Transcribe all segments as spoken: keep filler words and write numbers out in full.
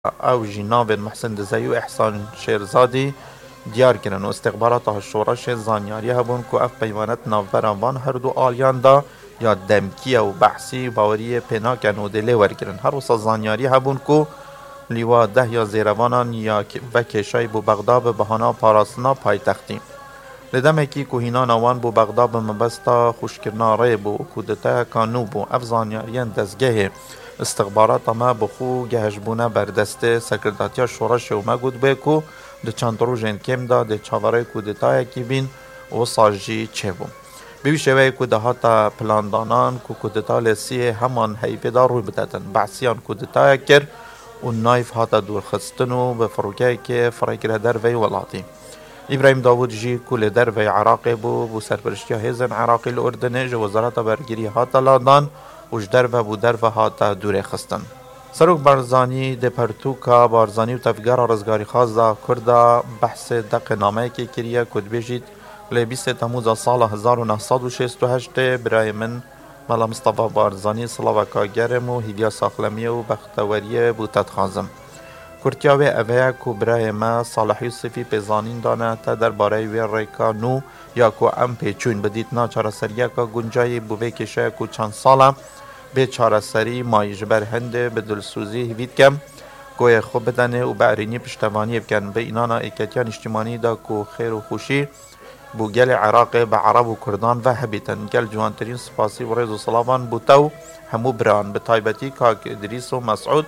او جناب محسن دزایی و احسان شیرزادی دیار کرن و استخبارات شورش زانیاری هبون که اف پیمانت نافبران وان هر دو آلیان دا یا دمکی و بحثی باوری پناکن و دلی ورگرن. هر وصا زانیاری هبون که لیوا ده یا زیروانان یا و کشای بو بغداد بهانا پاراسنا پای تختیم. لدمکی که هینان وان بو بغداد مبستا خوشکرناره بو کودتا کانو بو اف زانیاریان دزگه استخبارات ما بخو گهجبونه بردسته سکرداتیا شورش و مگود بکو ده چند روژن کم دا ده چاوره کودتای کی بین و ساجی چه بوم. بیوی شوه که ده هاتا پلاندانان که کودتا لسی همان حیفه دا روی بدتن. بعثیان کودتای کر و نایف هاتا دور خستنو به فروکه که فرکره در وی ولاتی. ابراهیم داوود جی کل در وی عراقی بو بو سرپرشتی هزن عراقی الاردنه جو وزارت برگیری هاتا لادان وش در و بو در و هاتا دور خستن. سروک بارزانی ده پرتوکا بارزانی و تفگر رزگاری خازا کرده بحث دق نامه که کریه کد بیجید لی بیست تموز سال هزار و نهصد و شصت و هشت برای من ملا مصطفى بارزانی صلاوکا گرم و هیدیا ساخلمیه و بختوریه بوتت خازم. کرتیاوی اوه که برای ما صالح یوسفی پیزانین دانه تا در باره وی ریکا نو یا که ام پیچون بدید نا چارسریه که گنجایی بوه کشه که چند ساله به چارسری مایج بر هنده به دلسوزی هیوید کم گوی خوب بدنه و بعرینی پشتوانی بکن به اینانا ایکتیان اجتماعی دا که خیر و خوشی بو گل عراق به عرب و کردان و هبیتن گل جوانترین سپاسی و ریز و صلابان بوتو همو بران به تایبتی کاک ادریس و مسعود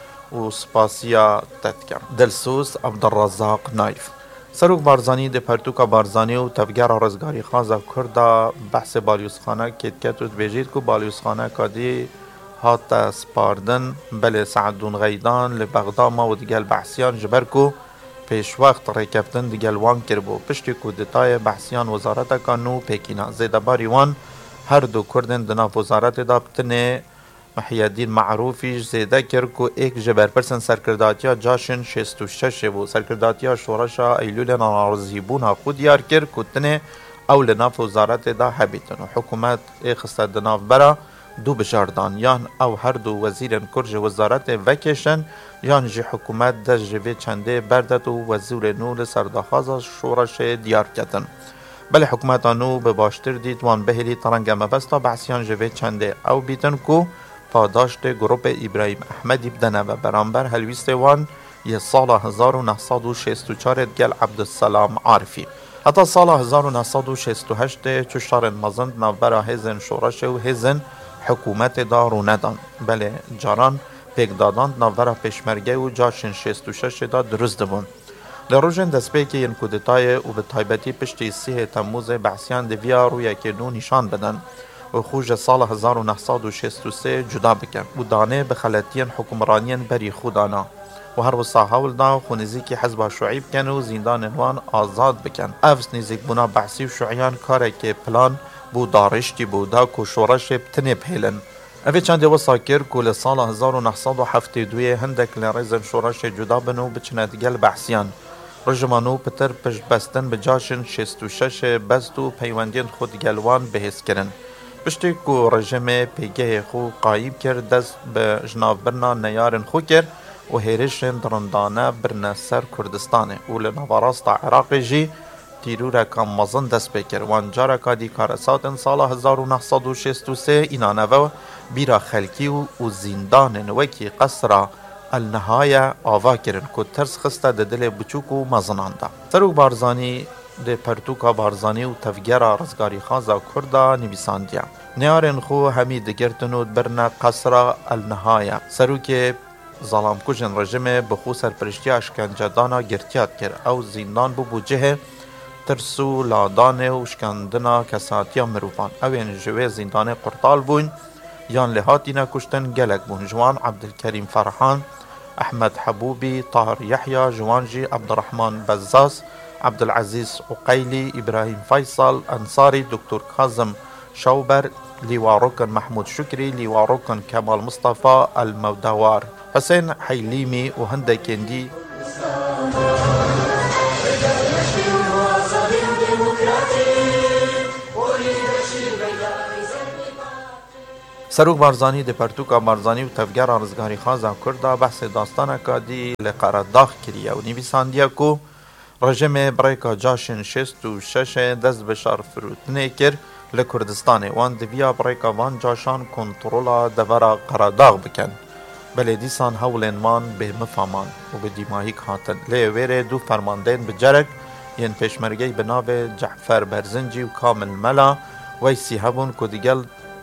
و سپاسیا تتکم. دلسوز عبدالرزاق نایف سروک بارزانی ده پرتوکا بارزانی و تفگر رزگاری خازا کرده بحث بالیوسخانه کتکت و بیجید که بالیوسخانه کادی هاتا سپاردن بله سعدون غیدان لبغدا ما و دیگل بحثیان جبر که پیش وقت ریکفتن دیگل وان کربو پشتی کودتای بحثیان وزارت کانو پیکینا زیده باری وان هر دو کردن دناف وزارت دا بتنه محیدین معروفیش زیده کرد که ایک جبر پرسن سرکرداتیا جاشن شست و شش بو سرکرداتیا شورشا ایلول نارزی بونا خود یار کرد که تنه اول ناف وزارت دا حبیتن و حکومت ایک خستد دناف برا دو بجاردان یان او هر دو وزیرن کرج وزارت وکشن یان جی حکومت دا جوی چنده بردت و وزیر نو لسردخواز شورش دیار کتن. بله حکومت آنو به باشتر دید وان بهلی ترنگ مبستا بحثیان جوی چنده او بیتن که پاداشت گروپ ابراهیم احمدی بدنه و برانبر هلویست وان یه سال هزار و نهصد و شصت و چهار گل عبدالسلام عارفی. حتی سال هزار و نهصد و شصت و هشت چشار مزند نوبرا هزن شورش و هزن حکومت دارو ندان. بله جاران پیک دادان نوبرا پیشمرگه و جاشن شصت و شش دا درست بون. لروژن دسپیکی ین کودتای و به تایبتی پشتی سیه تموز بحثیان دویا روی که نو نشان بدن و خوش سال هزار و نهصد و شصت و سه جدا بکن و دانه به خلطین حکمرانین بری خودانا و هر وصا حول دا خونزی که حزب شعیب کن و زندان وان آزاد بکن. افس نزیک بنا بحثی و شعیان کاره که پلان بو دارشتی بودا که شورش بتنه بهلن. اوه چند وصا کر که لسال هزار و نهصد و هفتاد و دو هندک لرزن شورش جدا بنو بچند گل بحثیان. رجمانو پتر پش بستن به جاشن شصت و شش بست و پیوندین خود گلوان بهس کرن. پشتی که رژیم پیگه خو قایب کرد دست به جناب برنا نیارن خو کرد و هیرشن درندانه برنا سر کردستانه و لنواراست عراق جی تیرور کام مزن دست بکر وانجارا کادی کارساتن سال هزار و نهصد و شصت و سه اینانه و بیرا خلکی و زندان وکی قصر النهایه آوا کرن که ترس خسته ده دل بچوک و مزنانده. سروک بارزانی ده پرتوکا بارزانی و تفگر رزگاری خازا کرده نویساندیا. نیارن خو همی دگرتنود برنا قصر النهایه. سروک ظلام کجن رژیم بخو سرپرشتی اشکنجه دانا گرتیات کرد او زندان بو بوجه ترسو لادان و شکندنا کساتیا مروفان. اوین جوه زندان قرطال بون یان لحاتینا کشتن گلک بون. جوان عبدالکریم فرحان، احمد حبوبی، طاهر یحیی، جوانجی عبدالرحمن بزاز، عبدالعزیز عقیلی، ابراهیم فیصل انصاری، دکتر کاظم شوبر، لیواروکن محمود شکری، لیواروکن کمال مصطفى المودوار، حسین حیلیمی و هنده کندی. سروک بارزانی د پرتوکا بارزانی و تفگر رزگاری خازا کرده بحث داستان کادی لقرداخ کریه و نویساندیه کو رژیم بریکا جاشن شست و شش دست بشار فروتنه کر لکردستان وان دویا بریکا وان جاشان کنترولا دورا قرداغ بکن بله دیسان هولین مان به مفامان و به دیماهی هاتن لیویر دو فرماندین بجرک ین پیشمرگی بناو جعفر برزنجی و کامل ملا ویسی هبون که دیگل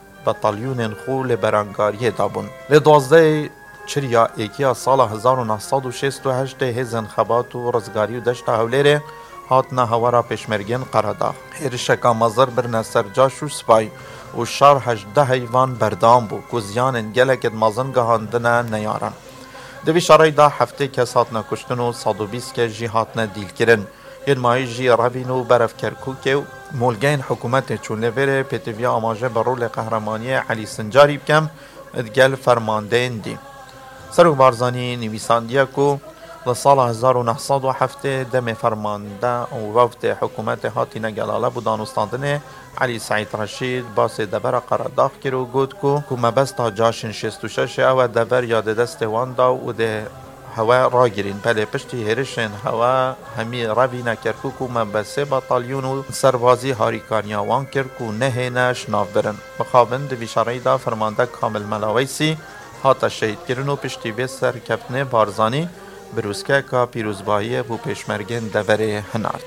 بطالیون خو لبرانگاریه دابون لدوازده چریا ایکیا سال هزار و نهصد و شصت و هشت هزن خبات و رزگاری و دشت هولیره هاتنا هورا پیشمرگین قرداغ هرشکا مزر برن سرجاش و سپای و شار هجده حیوان بردام بو که زیان گلکت مازن گهاندن نیارن دوی شرای دا هفته کس هاتنا کشتن و صد و بیست که جی هاتنا دیل کرن این ماهی جی روین و برف کرکوک و مولگین حکومت چون لویر پیتویا آماجه برول قهرمانی علی سنجاری بکم ادگل فرماندین دی سروک بارزانی نویساندیه کو لسال هزار و نهصد و هفت دم فرمانده و وفد حکومت هاتی نگلاله بو دانستاندن علی سعید رشید باس دبر قرداغ کرو گود کو که مبستا جاشن شست و شش او دبر یاد دست واندا و ده هوا را گیرین بله پشتی هرشن هوا همی روی نکرکو که مبسه بطالیون و سربازی هاریکانیا وان کرکو نه نش ناف برن مخابند ویشاری دا فرمانده کامل ملاویسی هاتا شهید کرن و پشتی به سرکفتن بارزانی بروسکه که پیروزبایی بو پیشمرگین دوره هنارد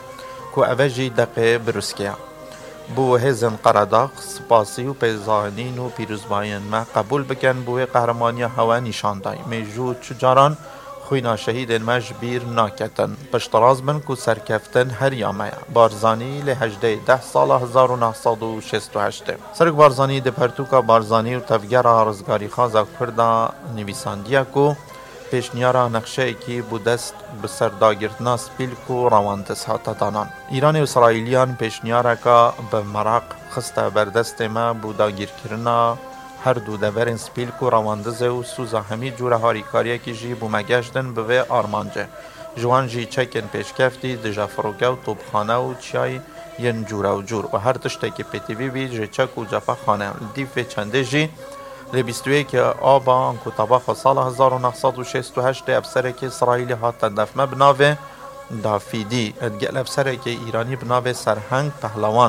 که اوجی دقه بروسکه بو هزن قرداغ سپاسی و پیزانین و پیروزباین ما قبول بکن بو قهرمانی هوا نشان دای میجود چجاران خوینا شهید مجبیر ناکتن پشتراز بن که سرکفتن هر یامه بارزانی لهجده ده سال هزار و نهصد و شست و هشت سرک بارزانی ده پرتوکا بارزانی و تفگر رزگاری خازا کرده نویساندیه که پیشنیارا نقشه ایکی بو دست بسر داگرتنا سپیلک و رواندس هاتا دانان ایران و اسرائیلیان پیشنیارا که به مراق خسته بردست ما بو داگیر کرنا هر دو دورین سپیلک و رواندز و سوزا همی جوره هاریکاریه که جی بو مگشتن بوه آرمانجه جوان جی چکن پیشکفتی دجا فروگه و توبخانه و چای ین جوره و جور و هر تشته که پیتیوی بی جی چک و جفا خانه دیف چنده جی لبیستوی که آبا انکو طباخ سال هزار و نهصد و شصت و هشت افسره که اسرائیلی هاتا دفمه بناوه دافیدی ادگل افسره که ایرانی بناوه سرهنگ پهلوان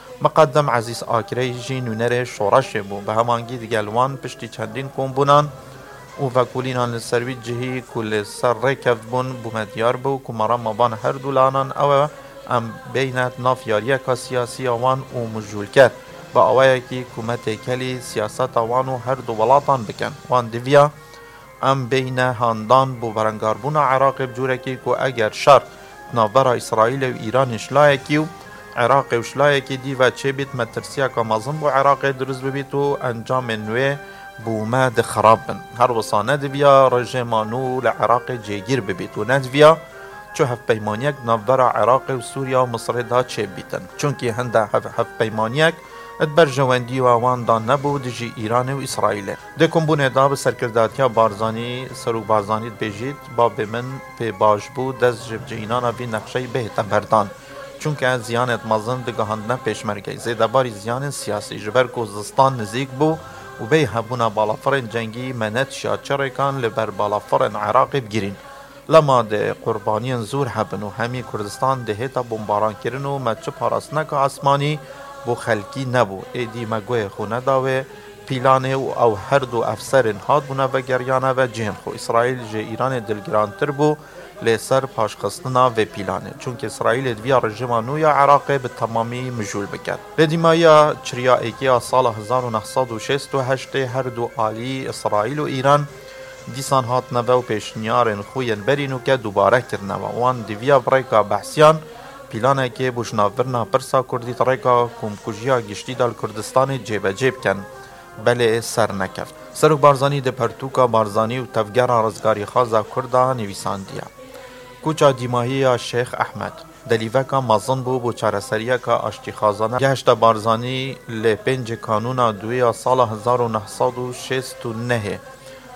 مقدم عزیز آکره جی نونر شورش بو به همانگی دگلوان پشتی چندین کن بونان و وکولینان لسروی جهی کل سر رکفت بون بو مدیار بو کمارا مبان هر دولانان او ام بینت نافیاریه که سیاسی آوان و مجول کرد با آوائه که کمت کلی سیاست وانو هر دو ولاتان بکن وان دویا ام بین هاندان بو برنگاربون عراق بجوره که که اگر شرط نابرا اسرائیل و ایران اشلایه که عراق و اشلایه که دی و چه بیت مترسیه که مازم بو عراق درست ببیت و انجام نوی بو ماد خراب بن هر وصانه دویا رژیمانو لعراق جیگیر ببیت و ندویا چو هف پیمانیک نابرا عراق و سوریا و مصر دا چه بیتن چونکه هنده هف, هف پیمانیک ادبر جواندی و آوان دا نبود جی ایران و اسرائیل ده کمبونه دا به سرکرداتیا بارزانی سروک بارزانی بیجید با به من پی باش بود دست جب جینانا بی نقشه بهتا بردان چونکه زیانت مازن ده گهاندنه پیشمرگی زیده باری زیان سیاسی جبر کوزستان نزیک بو و بی هبونا بالافرن جنگی منت شاچره کان لبر بالافرن عراق بگیرین لما ده قربانیان زور هبن و همی کردستان ده هیتا بمباران کرن و مچه پاراسنک آسمانی بو خلکی نبو ایدی مگوی خونه داوه پیلانه و او هر دو افسرین هاد بونه و گریانه و جهن خو اسرائیل جه ایران دلگرانتر بو لسر پاشخستنا و پیلانه چونکه اسرائیل دویا رژیمانوی عراق به تمامی مجول بکرد لدیمایا چریا ایکیا سال هزار و نهصد و شصت و هشت هر دو آلی اسرائیل و ایران دیسان هات نبه و پیشنیارن خوین برینو که دوباره کرنه و وان دویا بریکا بحثیان پیلانه که بوشناورنا پرسا کردی تریکا کمکوژیا گشتی دال کردستان جیب جیب کن بله سر نکفت سروک بارزانی ده پرتوکا بارزانی و تفگر رزگاری خازا کرده نویساندیه کوچا دیماهی شیخ احمد دلیوکا مازن بو بو چارسریه که اشتی خازانه گشت بارزانی لی پنج کانونا دوی سال هزار و نهصد و شصت و نه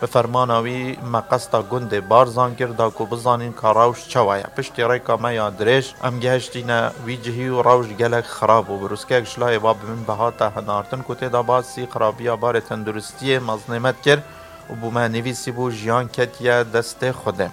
به فرماناوی مقصد گنده بارزان کرد که بزانین که روش چوایه پشتی ریکا ما یا درش ام گهشتینه وی جهی و روش گلک خراب و بروسکه اکشلای باب من بهاتا هنارتن که تیدا باسی خرابیا بار تندرستی مظلمت کرد و بو ما نویسی بو جیان کتیه دست خوده